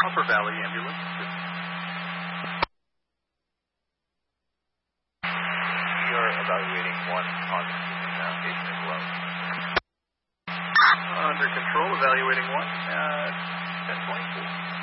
Upper Valley Ambulance. We are evaluating one on patient as well. Under control, evaluating one. 10-20, please.